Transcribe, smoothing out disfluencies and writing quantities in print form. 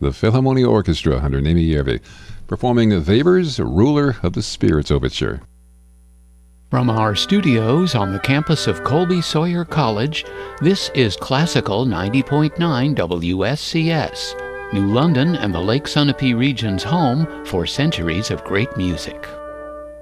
the Philharmonia Orchestra under Nemi Järvi, performing Weber's Ruler of the Spirits Overture. From our studios on the campus of Colby Sawyer College, this is Classical 90.9 WSCS, New London and the Lake Sunapee region's home for centuries of great music.